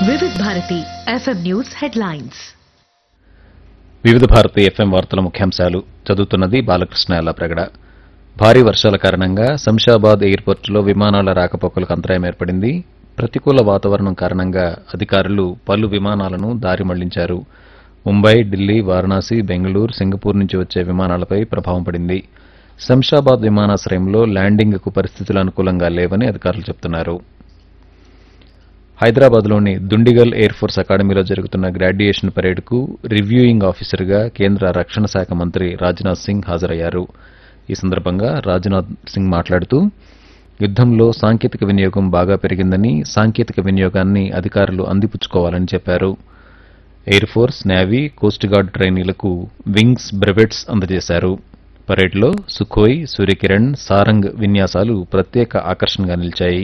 Vividh Bharati FM news headlines. వివిధ Bharati FM వార్తల ముఖ్యాంశాలు చదువుతున్నది బాలకృష్ణ ఎల్లప్రగడ. భారీ వర్షాల కారణంగా శంషాబాద్ ఎయిర్పోర్టులో విమానాల రాకపోకలకు అంతరాయం ఏర్పడింది. ప్రతికూల వాతావరణం కారణంగా అధికారులు పలు విమానాలను దారి మళ్లించారు. ముంబై, ఢిల్లీ, వారణాసి, బెంగళూరు, సింగపూర్ నుంచి వచ్చే విమానాలపై ప్రభావం పడింది. శంషాబాద్ విమానాశ్రయంలో ల్యాండింగ్కు పరిస్థితులు అనుకూలంగా లేవని అధికారులు చెబుతున్నారు. హైదరాబాద్లోని దుండిగల్ ఎయిర్ ఫోర్స్ అకాడమీలో జరుగుతున్న గ్రాడ్యుయేషన్ పరేడ్కు రివ్యూయింగ్ ఆఫీసర్గా కేంద్ర రక్షణ శాఖ మంత్రి రాజ్నాథ్ సింగ్ హాజరయ్యారు. ఈ సందర్భంగా రాజ్నాథ్ సింగ్ మాట్లాడుతూ యుద్దంలో సాంకేతిక వినియోగం బాగా పెరిగిందని, సాంకేతిక వినియోగాన్ని అధికారులు అందిపుచ్చుకోవాలని చెప్పారు. Air force, navy, coast guard ట్రైనీలకు wings, బ్రెవెట్స్ అందజేశారు. పరేడ్లో సుఖోయ్, సూర్యకిరణ్, సారంగ్ విన్యాసాలు ప్రత్యేక ఆకర్షణగా నిలిచాయి.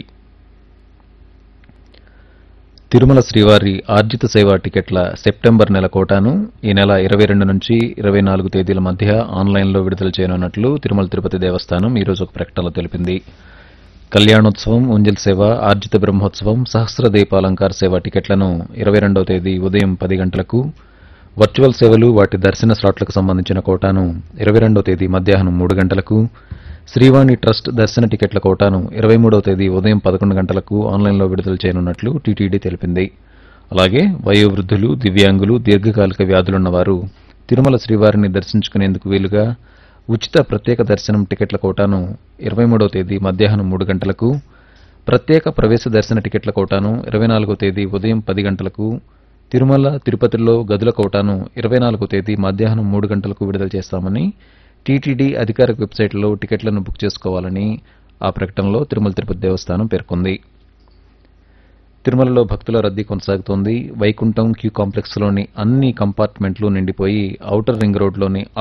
తిరుమల శ్రీవారి ఆర్జిత సేవా టికెట్ల సెప్టెంబర్ నెల కోటాను ఈ నెల 22 నుంచి 24 తేదీల మధ్య ఆన్లైన్లో విడుదల చేయనున్నట్లు తిరుమల తిరుపతి దేవస్థానం ఈ రోజు ఒక ప్రకటనలో తెలిపింది. కళ్యాణోత్సవం, ఉంజల్ సేవ, ఆర్జిత బ్రహ్మోత్సవం, సహస్ర దీపాలంకార సేవ టికెట్లను 22వ తేదీ ఉదయం 10 గంటలకు, వర్చువల్ సేవలు, వాటి దర్శన స్లాట్లకు సంబంధించిన కోటాను 22వ తేదీ మధ్యాహ్నం 3 గంటలకు, శ్రీవాణి ట్రస్ట్ దర్శన టికెట్ల కోటాను 23వ తేదీ ఉదయం 11 గంటలకు ఆన్లైన్లో విడుదల చేయనున్నట్లు టీటీడీ తెలిపింది. అలాగే వయోవృద్ధులు, దివ్యాంగులు, దీర్ఘకాలిక వ్యాధులున్నవారు తిరుమల శ్రీవారిని దర్శించుకునేందుకు వీలుగా ఉచిత ప్రత్యేక దర్శనం టికెట్ల కోటాను 23వ తేదీ మధ్యాహ్నం 3 గంటలకు, ప్రత్యేక ప్రవేశ దర్శన టికెట్ల కోటాను 24వ తేదీ ఉదయం 10 గంటలకు, తిరుమల, తిరుపతిలో గదుల కోటాను 24వ తేదీ మధ్యాహ్నం 3 గంటలకు విడుదల చేస్తామని టీటీడీ అధికారిక వెబ్సైట్లో టికెట్లను బుక్ చేసుకోవాలని ఆ ప్రకటనలో తిరుమల తిరుపతి దేవస్థానం పేర్కొంది. తిరుమలలో భక్తుల రద్దీ కొనసాగుతోంది. వైకుంఠం క్యూ కాంప్లెక్స్లోని అన్ని కంపార్ట్మెంట్లు నిండిపోయి ఔటర్ రింగ్ రోడ్లోని